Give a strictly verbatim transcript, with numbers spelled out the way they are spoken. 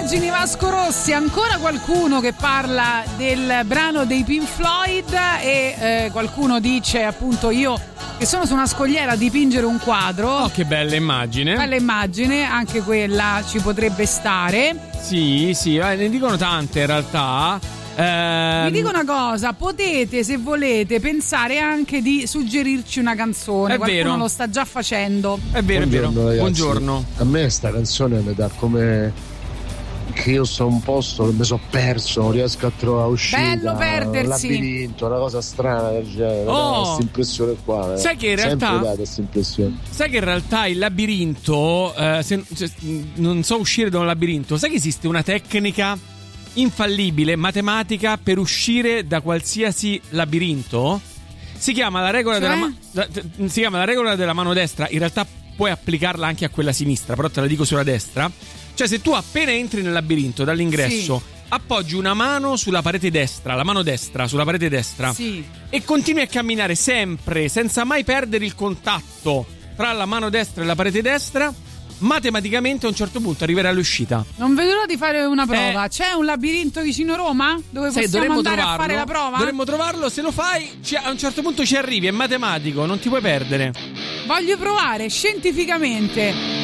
Immagini Vasco Rossi, ancora qualcuno che parla del brano dei Pink Floyd e eh, qualcuno dice appunto io che sono su una scogliera a dipingere un quadro. Oh, che bella immagine. Bella immagine, anche quella ci potrebbe stare. Sì, sì, ne dicono tante in realtà. Eh... Vi dico una cosa, potete se volete pensare anche di suggerirci una canzone. È Qualcuno vero. lo sta già facendo. È vero, Buongiorno, è vero. ragazzi. Buongiorno. A me sta canzone mi dà come che io sto a un posto che mi sono perso, non riesco a trovare uscita. Bello perdersi. Un labirinto, una cosa strana del genere. Oh. Questa impressione qua. Eh. Sai che in realtà Sempre data questa impressione. Sai che in realtà il labirinto eh, se, se, non so uscire da un labirinto. Sai che esiste una tecnica infallibile, matematica, per uscire da qualsiasi labirinto? Si chiama la regola Cioè? della ma- la- si chiama la regola della mano destra. In realtà puoi applicarla anche a quella sinistra, però te la dico sulla destra. Cioè, se tu appena entri nel labirinto dall'ingresso, sì, appoggi una mano sulla parete destra, la mano destra sulla parete destra, sì, e continui a camminare sempre senza mai perdere il contatto tra la mano destra e la parete destra, matematicamente a un certo punto arriverai all'uscita. Non vedo l'ora di fare una prova. Eh, C'è un labirinto vicino Roma dove sai, possiamo andare trovarlo, a fare la prova? Dovremmo trovarlo, se lo fai ci, a un certo punto ci arrivi, è matematico, non ti puoi perdere. Voglio provare scientificamente